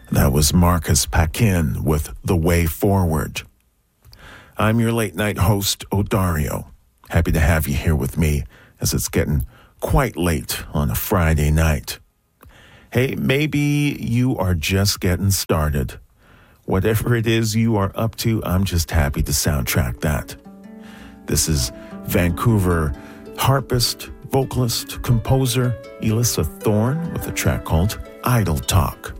That was Marcus Paquin with The Way Forward. I'm your late night host, Odario. Happy to have you here with me as it's getting quite late on a Friday night. Hey, maybe you are just getting started. Whatever it is you are up to, I'm just happy to soundtrack that. This is Vancouver harpist, vocalist, composer Elissa Thorne with a track called Idle Talk.